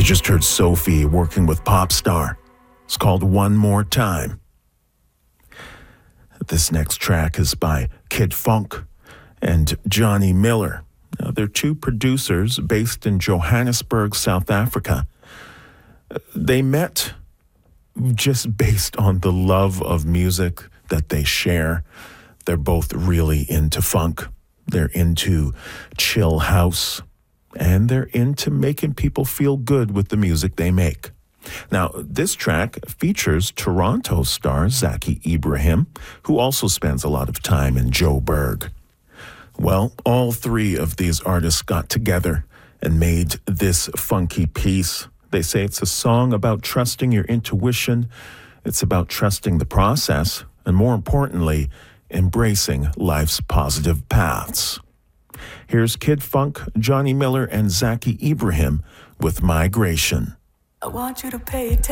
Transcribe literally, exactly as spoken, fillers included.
You just heard Sophie working with Popstar. It's called One More Time. This next track is by Kid Funk and Johnny Miller. Now, they're two producers based in Johannesburg, South Africa. They met just based on the love of music that they share. They're both really into funk. They're into chill house. And they're into making people feel good with the music they make. Now, this track features Toronto star Zaki Ibrahim, who also spends a lot of time in Joburg. Well, all three of these artists got together and made this funky piece. They say it's a song about trusting your intuition. It's about trusting the process, and more importantly, embracing life's positive paths. Here's Kid Funk, Johnny Miller, and Zaki Ibrahim with Migration. I want you to pay attention.